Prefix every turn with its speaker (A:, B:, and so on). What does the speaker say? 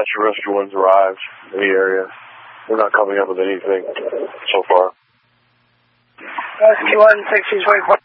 A: of rescue ones arrive in the area. We're not coming up with anything so far.
B: Rescue 1, 1624.